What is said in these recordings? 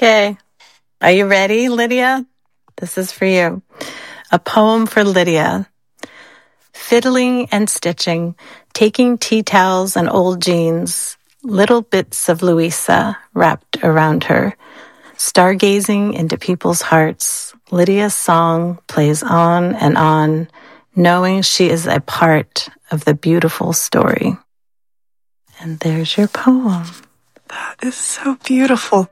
Okay. Are you ready, Lydia? This is for you. A poem for Lydia. Fiddling and stitching, taking tea towels and old jeans, little bits of Louisa wrapped around her. Stargazing into people's hearts, Lydia's song plays on, knowing she is a part of the beautiful story. And there's your poem. That is so beautiful.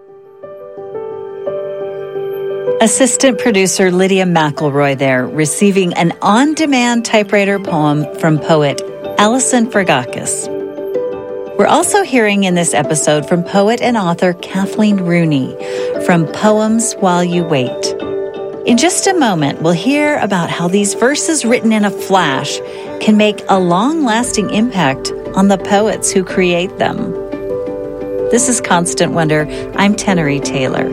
Assistant producer Lydia McElroy there, receiving an on-demand typewriter poem from poet Alison Fergakis. We're also hearing in this episode from poet and author Kathleen Rooney from Poems While You Wait. In just a moment, we'll hear about how these verses written in a flash can make a long-lasting impact on the poets who create them. This is Constant Wonder. I'm Tenery Taylor.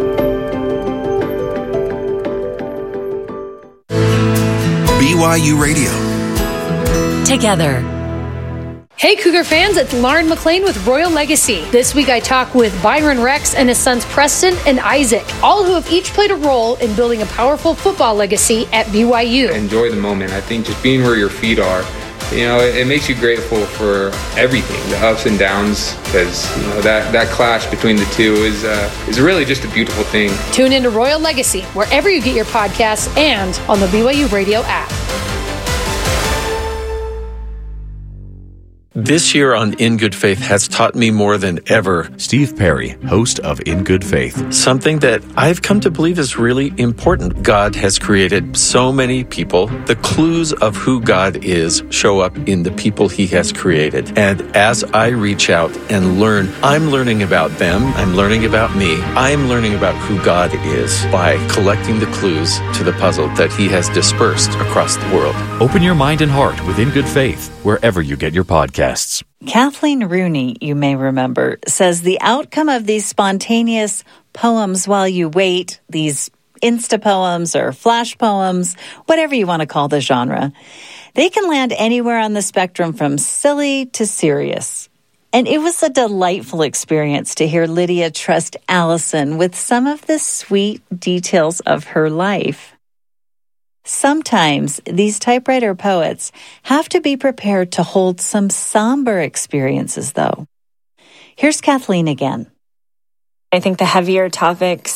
BYU Radio. Together. Hey Cougar fans, it's Lauren McLean with Royal Legacy. This week I talk with Byron Rex and his sons Preston and Isaac, all who have each played a role in building a powerful football legacy at BYU. Enjoy the moment. I think just being where your feet are, it makes you grateful for everything, the ups and downs, because that clash between the two is really just a beautiful thing. Tune into Royal Legacy wherever you get your podcasts and on the BYU Radio app. This year on In Good Faith has taught me more than ever. Steve Perry, host of In Good Faith. Something that I've come to believe is really important. God has created so many people. The clues of who God is show up in the people he has created. And as I reach out and learn, I'm learning about them. I'm learning about me. I'm learning about who God is by collecting the clues to the puzzle that he has dispersed across the world. Open your mind and heart with In Good Faith, wherever you get your podcasts. Kathleen Rooney, you may remember, says the outcome of these spontaneous poems while you wait, these Insta poems or flash poems, whatever you want to call the genre, they can land anywhere on the spectrum from silly to serious. And it was a delightful experience to hear Lydia trust Alison with some of the sweet details of her life. Sometimes these typewriter poets have to be prepared to hold some somber experiences, though. Here's Kathleen again. I think the heavier topics